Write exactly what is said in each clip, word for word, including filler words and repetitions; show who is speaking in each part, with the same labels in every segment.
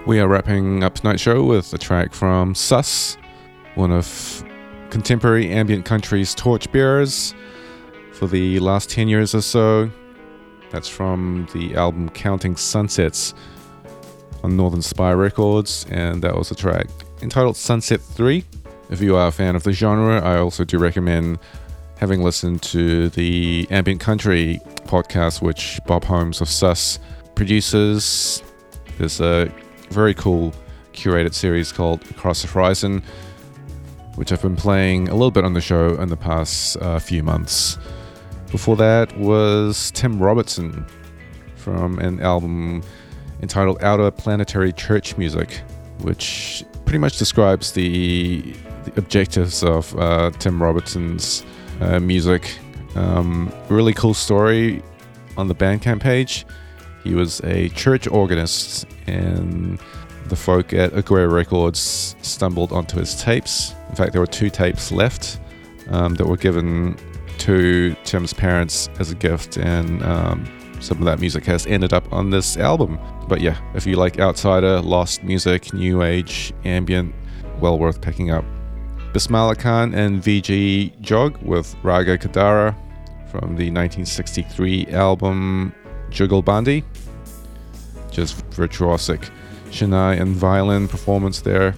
Speaker 1: We are wrapping up tonight's show with a track from Sus, one of contemporary ambient country's torchbearers for the last ten years or so. That's from the album Counting Sunsets on Northern Spire Records, and that was a track entitled Sunset three. If you are a fan of the genre, I also do recommend having listened to the Ambient Country podcast, which Bob Holmes of Sus produces. There's a very cool curated series called Across the Horizon, which I've been playing a little bit on the show in the past uh, few months. Before that was Tim Robertson from an album entitled Outer Planetary Church Music, which pretty much describes the, the objectives of uh, Tim Robertson's uh, music. Um, really cool story on the Bandcamp page. He was a church organist, and the folk at Aguirre Records stumbled onto his tapes. In fact, there were two tapes left um, that were given to Tim's parents as a gift, and um, some of that music has ended up on this album. But yeah, if you like outsider, lost music, new age, ambient, well worth picking up. Bismillah Khan and V G Jog with Raga Kadara from the nineteen sixty-three album Jugalbandi. Just virtuosic Chennai and violin performance there.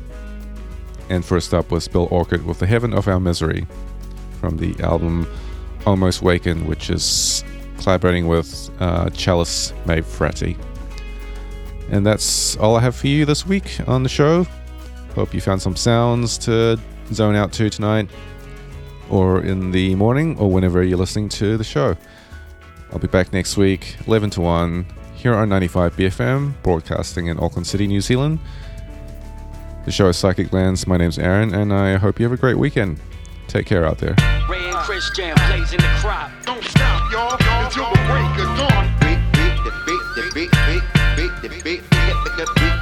Speaker 1: And first up was Bill Orchid with The Heaven of Our Misery from the album Almost Waken, which is collaborating with uh, cellist Maeve Fratty. And that's all I have for you this week on the show. Hope you found some sounds to zone out to tonight, or in the morning, or whenever you're listening to the show. I'll be back next week, eleven to one, here on ninety-five B F M, broadcasting in Auckland City, New Zealand. The show is Psychic Lands. My name's Aaron, and I hope you have a great weekend. Take care out there.
Speaker 2: Ray and Chris Jam blazing the crop. Don't stop, y'all, y'all, until the break of